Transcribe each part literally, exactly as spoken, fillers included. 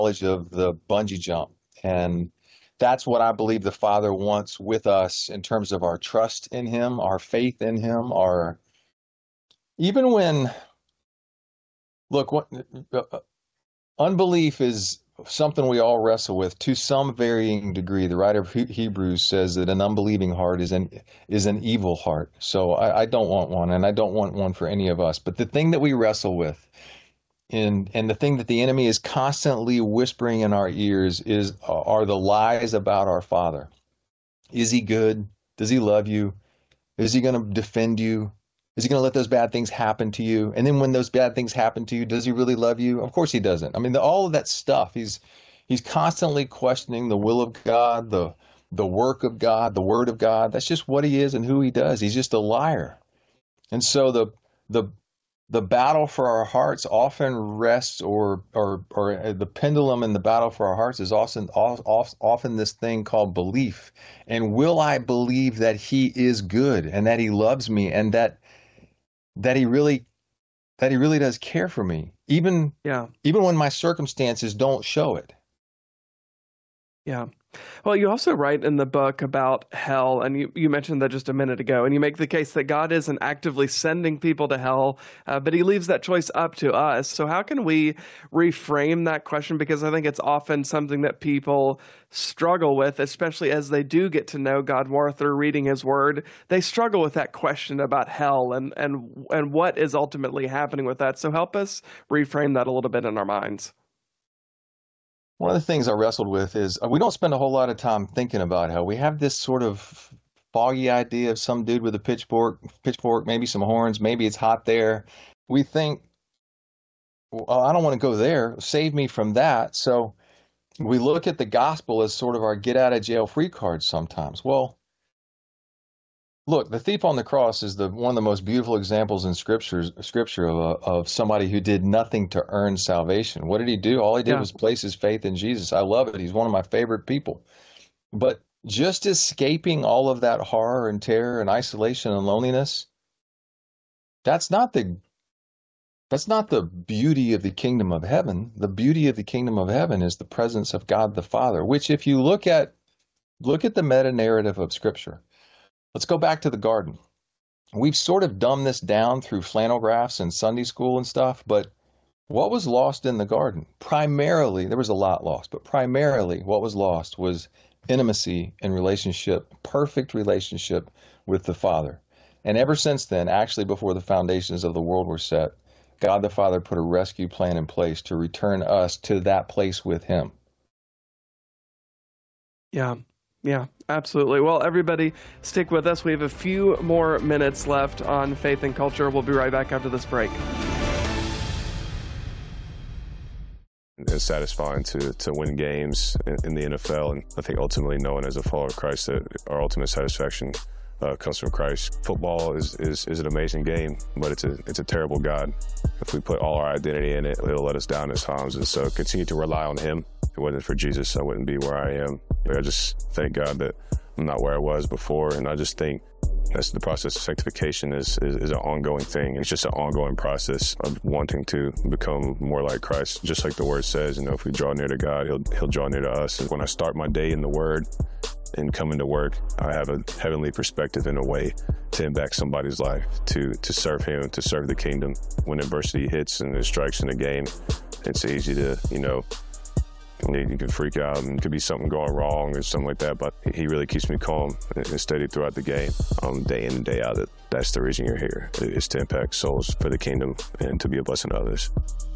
knowledge of the bungee jump. And that's what I believe the Father wants with us in terms of our trust in him, our faith in him, our, even when, look, what, uh, unbelief is something we all wrestle with to some varying degree. The writer of Hebrews says that an unbelieving heart is an is an evil heart. So I, I don't want one, and I don't want one for any of us. But the thing that we wrestle with, and and the thing that the enemy is constantly whispering in our ears is are the lies about our Father. Is he good? Does he love you? Is he going to defend you? Is he going to let those bad things happen to you? And then when those bad things happen to you, does he really love you? Of course he doesn't. I mean, the, all of that stuff, he's he's constantly questioning the will of God, the the work of God, the word of God. That's just what he is and who he does. He's just a liar. And so the the the battle for our hearts often rests, or or or the pendulum in the battle for our hearts is often often this thing called belief. And will I believe that he is good and that he loves me and that that he really that he really does care for me, even yeah even when my circumstances don't show it? Yeah. Well, you also write in the book about hell, and you, you mentioned that just a minute ago, and you make the case that God isn't actively sending people to hell, uh, but he leaves that choice up to us. So how can we reframe that question? Because I think it's often something that people struggle with, especially as they do get to know God more through reading his word. They struggle with that question about hell and, and, and what is ultimately happening with that. So help us reframe that a little bit in our minds. One of the things I wrestled with is we don't spend a whole lot of time thinking about hell. We have this sort of foggy idea of some dude with a pitchfork, pitchfork, maybe some horns, maybe it's hot there. We think, well, I don't want to go there. Save me from that. So we look at the gospel as sort of our get out of jail free card sometimes. Well, look, the thief on the cross is the one of the most beautiful examples in scripture, scripture of, of somebody who did nothing to earn salvation. What did he do? All he did yeah. was place his faith in Jesus. I love it. He's one of my favorite people. But just escaping all of that horror and terror and isolation and loneliness, that's not the that's not the beauty of the kingdom of heaven. The beauty of the kingdom of heaven is the presence of God the Father, which if you look at look at the meta narrative of scripture. Let's go back to the garden. We've sort of dumbed this down through flannel graphs and Sunday school and stuff, but what was lost in the garden? Primarily, there was a lot lost, but primarily what was lost was intimacy and relationship, perfect relationship with the Father. And ever since then, actually before the foundations of the world were set, God the Father put a rescue plan in place to return us to that place with him. Yeah. Yeah, absolutely. Well, everybody, stick with us. We have a few more minutes left on Faith and Culture. We'll be right back after this break. It's satisfying to, to win games in, in the N F L, and I think ultimately knowing as a follower of Christ that our ultimate satisfaction uh, comes from Christ. Football is, is, is an amazing game, but it's a it's a terrible God. If we put all our identity in it, it'll let us down at times, and so continue to rely on him. If it wasn't for Jesus, I wouldn't be where I am. But I just thank God that I'm not where I was before, and I just think that's the process of sanctification is, is, is an ongoing thing. It's just an ongoing process of wanting to become more like Christ. Just like the Word says, you know, if we draw near to God, he'll, he'll draw near to us. And when I start my day in the Word and come into work, I have a heavenly perspective in a way to impact somebody's life, to, to serve him, to serve the kingdom. When adversity hits and it strikes in a game, it's easy to, you know, you can freak out and it could be something going wrong or something like that, but he really keeps me calm and steady throughout the game, um, day in and day out. That that's the reason you're here, is to impact souls for the kingdom and to be a blessing to others.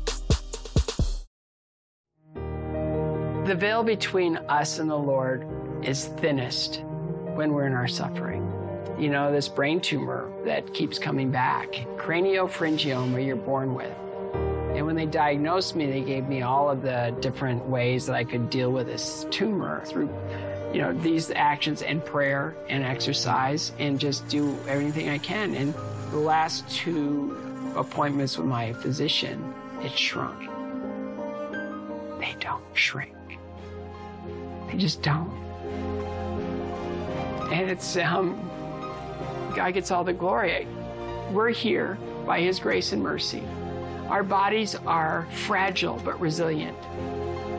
The veil between us and the Lord is thinnest when we're in our suffering. You know, this brain tumor that keeps coming back, craniopharyngioma you're born with. And when they diagnosed me, they gave me all of the different ways that I could deal with this tumor through, you know, these actions and prayer and exercise and just do everything I can. And the last two appointments with my physician, it shrunk. They don't shrink. They just don't. And it's, um, God gets all the glory. We're here by his grace and mercy. Our bodies are fragile but resilient.